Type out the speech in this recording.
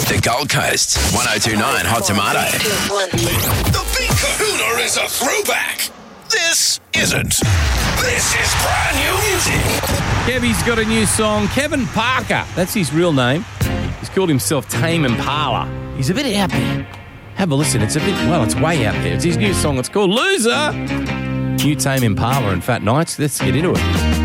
The Gold Coast, 1029 Hot Tomato. The Big Kahuna is a throwback. This isn't. This is brand new music. Kevy's got a new song. Kevin Parker, that's his real name. He's called himself Tame Impala. He's a bit out there. Have a listen. It's way out there. It's his new song. It's called Loser. New Tame Impala and Fat Nights. Let's get into it.